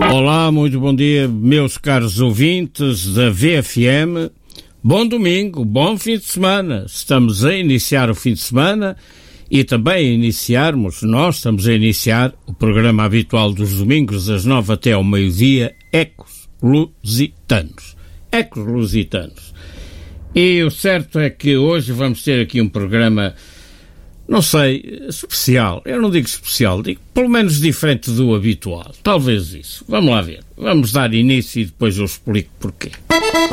Olá, muito bom dia, meus caros ouvintes da VFM. Bom domingo, bom fim de semana. Estamos a iniciar o fim de semana e também nós estamos a iniciar o programa habitual dos domingos, das 9 até ao meio-dia, Ecos Lusitanos. Ecos Lusitanos. E o certo é que hoje vamos ter aqui um programa, não sei, especial. Eu não digo especial, digo pelo menos diferente do habitual. Talvez isso. Vamos lá ver. Vamos dar início e depois eu explico porquê.